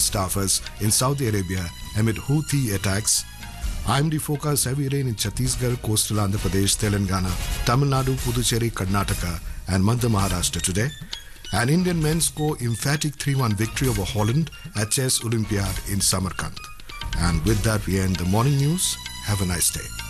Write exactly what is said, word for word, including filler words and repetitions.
staffers in Saudi Arabia amid Houthi attacks. I M D forecasts heavy rain in Chhattisgarh, coastal Andhra Pradesh, Telangana, Tamil Nadu, Puducherry, Karnataka and Madhya Maharashtra today. And Indian men score emphatic three one victory over Holland at Chess Olympiad in Samarkand. And with that we end the morning news. Have a nice day.